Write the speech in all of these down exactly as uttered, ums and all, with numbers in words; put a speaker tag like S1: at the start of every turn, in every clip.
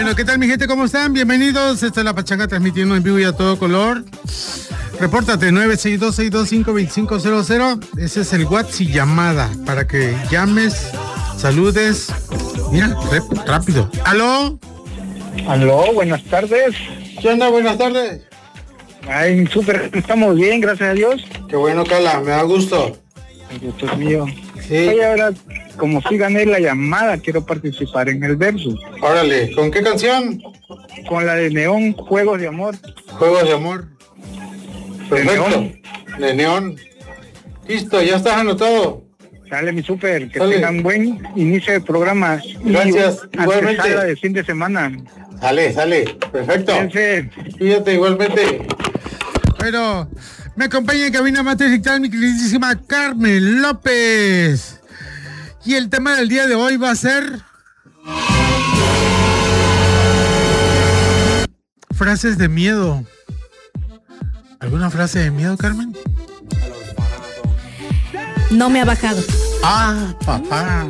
S1: Bueno, ¿qué tal mi gente? ¿Cómo están? Bienvenidos. Esta es La Pachanga transmitiendo en vivo y a todo color. Repórtate nueve seis dos, seis dos cinco, dos cinco cero cero. Ese es el WhatsApp y llamada para que llames, saludes. Mira, rápido. ¿Aló?
S2: Aló, buenas tardes.
S1: ¿Qué onda? Buenas tardes.
S2: Ay, súper, estamos bien, gracias a Dios.
S1: Qué bueno, Carla, me da gusto.
S2: El gusto es mío.
S1: Sí.
S2: Oye, ahora, como sí gané la llamada, quiero participar en el versus.
S1: Órale, ¿con qué canción?
S2: Con la de Neón, Juegos de Amor.
S1: Juegos de Amor. Perfecto.
S2: De Neón.
S1: De Neón. Listo, ya estás anotado.
S2: Sale mi súper, que
S1: Sale.
S2: tengan buen inicio de programa.
S1: Gracias,
S2: y
S1: igualmente.
S2: antesala de fin de semana.
S1: Sale, sale. Perfecto.
S2: Fíjense.
S1: Fíjate, igualmente. Bueno, me acompaña en cabina matriz digital mi queridísima Carmen López. Y el tema del día de hoy va a ser frases de miedo. ¿Alguna frase de miedo, Carmen?
S3: No me ha bajado.
S1: Ah, papá.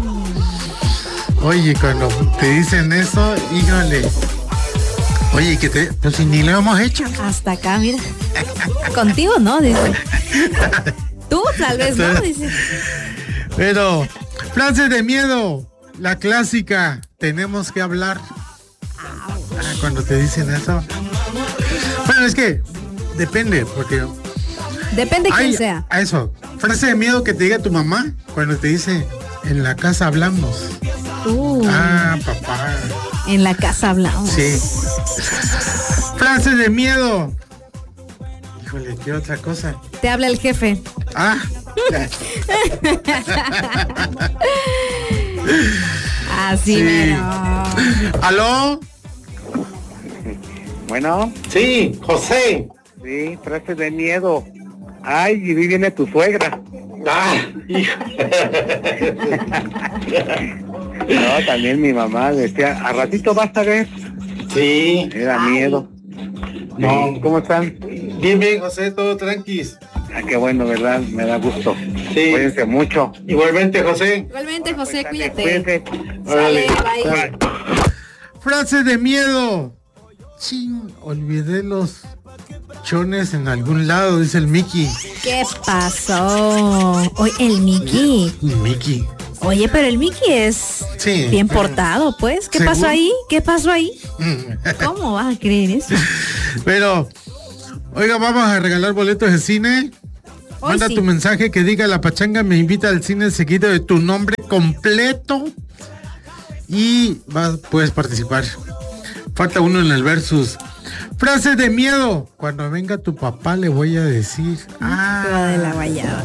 S1: Oye, cuando te dicen eso, híjole. Oye, que te, pues si ni lo hemos hecho.
S3: Hasta acá, mira. Contigo, ¿no? Dice. Tú, tal vez, ¿no? Dice.
S1: Pero, frases de miedo. La clásica. Tenemos que hablar. Ah, cuando te dicen eso. Bueno, es que depende, porque
S3: Depende quién
S1: hay,
S3: sea.
S1: a eso. Frase de miedo que te diga tu mamá cuando te dice en la casa hablamos.
S3: Uh,
S1: Ah, papá.
S3: en la casa hablamos.
S1: Sí. Frase de miedo. Híjole, ¿qué otra cosa?
S3: Te habla el jefe.
S1: Ah.
S3: Así
S1: Sí.
S3: mero.
S2: ¿Aló? Bueno.
S1: Sí, José.
S2: Sí, frases de miedo. Ay, y ahí viene tu suegra.
S1: Ah,
S2: No, también mi mamá decía, a ratito vas a ver.
S1: sí.
S2: Era miedo.
S1: No.
S2: Sí, ¿cómo están?
S1: Bien, bien, José, todo tranquis.
S2: Ah, qué bueno, ¿verdad? Me da gusto.
S1: Sí.
S2: Cuídense mucho.
S1: Igualmente, José.
S3: Igualmente, José,
S2: Pues,
S3: cuídate.
S2: cuídense.
S3: Sale, bye.
S1: Sale. Frase de miedo. Chin, olvidé los chones en algún lado, dice el Mickey.
S3: ¿Qué pasó? Oye, el Mickey.
S1: Mickey.
S3: Oye, pero el Mickey es
S1: Sí.
S3: bien portado, pues. ¿Qué
S1: ¿Seguro?
S3: pasó ahí? ¿Qué pasó ahí? ¿Cómo vas a creer eso?
S1: Pero, oiga, vamos a regalar boletos de cine.
S3: Hoy
S1: Manda
S3: sí.
S1: tu mensaje que diga La Pachanga me invita al cine seguido de tu nombre completo y vas, puedes participar. Falta uno en el versus. Frase de miedo. Cuando venga tu papá le voy a decir.
S3: Toda de la guayaba.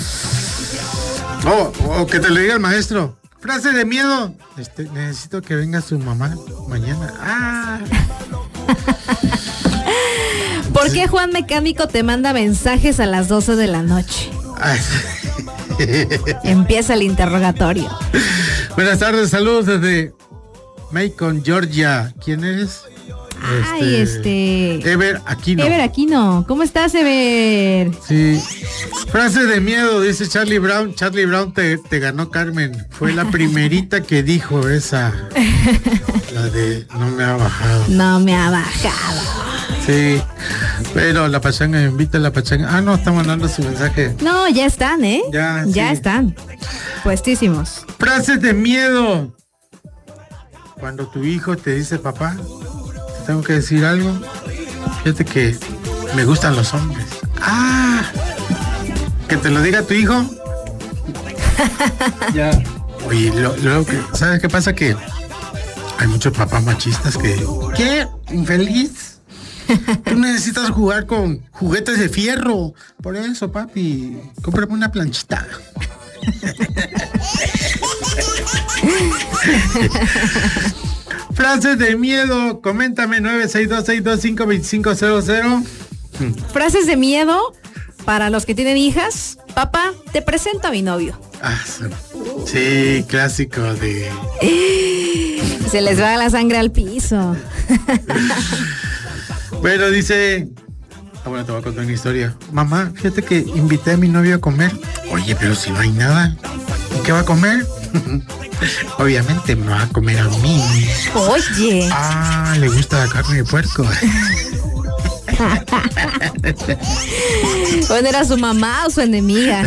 S1: Oh, o que te lo diga el maestro. Frase de miedo. Este, necesito que venga su mamá mañana. Ah.
S3: ¿Por qué Juan Mecánico te manda mensajes a las doce de la noche?
S1: Ay.
S3: Empieza el interrogatorio.
S1: Buenas tardes, saludos desde Macon, Georgia. ¿Quién eres?
S3: Ay, este...
S1: Ever Aquino.
S3: Ever Aquino. ¿Cómo estás, Ever?
S1: Sí. Frase de miedo, dice Charlie Brown. Charlie Brown te, te ganó, Carmen. Fue la primerita que dijo esa. La de no me ha bajado.
S3: No me ha bajado.
S1: Sí. Pero la pachanga me invita a la pachanga. Ah, no, está mandando su mensaje.
S3: No, ya están, ¿eh?
S1: Ya,
S3: Ya
S1: sí.
S3: están. Puestísimos.
S1: Frases de miedo. Cuando tu hijo te dice, papá, te tengo que decir algo. Fíjate que me gustan los hombres. Ah, que te lo diga tu hijo. Ya. Oye, lo- luego que, ¿sabes qué pasa? Que hay muchos papás machistas que, ¿qué? Infeliz. Tú necesitas jugar con juguetes de fierro. Por eso, papi, cómprame una planchita. Frases de miedo, coméntame nueve seis dos, seis dos cinco, dos cinco cero cero.
S3: Frases de miedo para los que tienen hijas. Papá, te presento a mi novio.
S1: Ah, sí, clásico de...
S3: Se les va la sangre al piso.
S1: Bueno, dice... Ah, bueno, te voy a contar una historia. Mamá, fíjate que invité a mi novio a comer. Oye, pero si no hay nada, ¿qué va a comer? Obviamente me va a comer a mí.
S3: Oye.
S1: Ah, le gusta la carne de puerco.
S3: Bueno, ¿era su mamá o su enemiga?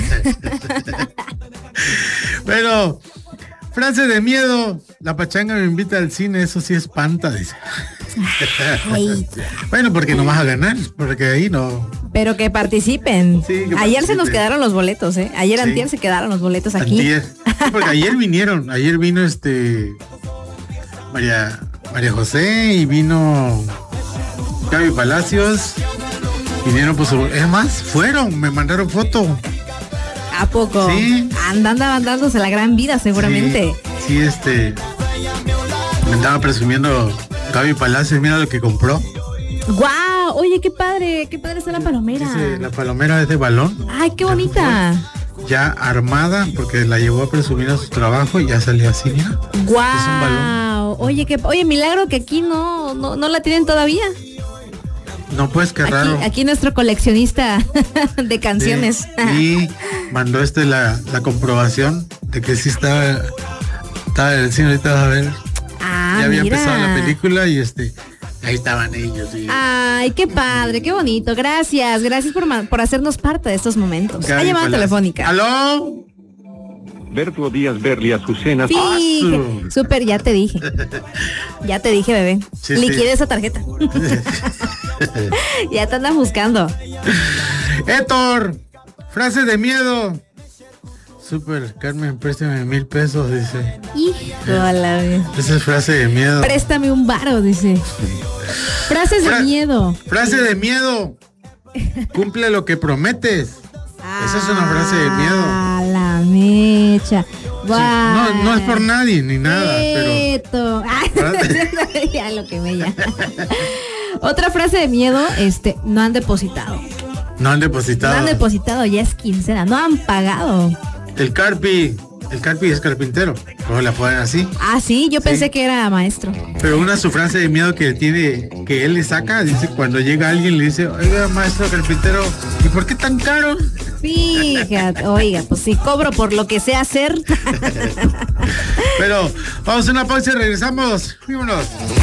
S1: Pero, frase de miedo. La pachanga me invita al cine, eso sí espanta, dice.
S3: Ay.
S1: Bueno, porque no vas a ganar, porque ahí no.
S3: Pero que participen.
S1: Sí, que
S3: ayer
S1: participen.
S3: se nos quedaron los boletos, ¿eh? Ayer
S1: Sí.
S3: antier se quedaron los boletos aquí.
S1: Antier. Sí, porque ayer vinieron, ayer vino este María María José y vino Gaby Palacios. Vinieron pues, es más, fueron, me mandaron foto.
S3: ¿A poco?
S1: Sí.
S3: Andan dándose la gran vida, seguramente.
S1: Sí, sí, este me andaba presumiendo Gaby Palacios, mira lo que compró.
S3: ¡Guau! Oye, qué padre, qué padre está la palomera.
S1: Dice, la palomera es de balón.
S3: Ay, qué bonita.
S1: Ya armada, porque la llevó a presumir a su trabajo y ya salió así, mira.
S3: ¡Guau!
S1: Es un balón.
S3: Oye, qué, oye, milagro que aquí no, no, no la tienen todavía.
S1: No, pues qué raro.
S3: Aquí, aquí nuestro coleccionista de canciones.
S1: Sí, y mandó este la, la comprobación de que sí estaba, estaba en el cine, ahorita vas a ver.
S3: Ah,
S1: ya había
S3: mira.
S1: empezado la película y este ahí estaban ellos. Sí.
S3: Ay, qué padre, qué bonito. Gracias, gracias por, ma- por hacernos parte de estos momentos.
S1: Gaby
S3: La llamada
S1: Palacios.
S3: telefónica.
S1: ¿Aló?
S4: Berto Díaz Berli, Azucena.
S3: Sí, súper, ya te dije. Ya te dije, bebé.
S1: Sí,
S3: Liquide
S1: sí.
S3: esa tarjeta. Ya te andan buscando.
S1: Héctor, frase de miedo. Super, Carmen, préstame mil pesos, dice.
S3: Híjole.
S1: Esa es frase de miedo.
S3: Préstame un varo, dice. Frases de
S1: Fra-
S3: mno.
S1: Frase de miedo. Cumple lo que prometes. Esa es una frase de miedo.
S3: Ah, la mecha.
S1: Sí,
S3: Guau.
S1: no, no es por nadie ni nada, pero
S3: Esto. Ay, ya lo que me llama. Otra frase de miedo, este, no han depositado.
S1: no han
S3: No
S1: depositado.
S3: han depositado, ya es quincena, no han pagado.
S1: El Carpi, el Carpi es carpintero. ¿Cómo la ponen así?
S3: Ah, sí, yo
S1: Sí.
S3: pensé que era maestro.
S1: Pero una su frase de miedo que tiene, que él le saca, dice cuando llega alguien le dice, oiga maestro carpintero, ¿y por qué tan caro?
S3: Fíjate, oiga, pues si cobro por lo que sé hacer.
S1: Pero vamos a una pausa y regresamos. Vámonos.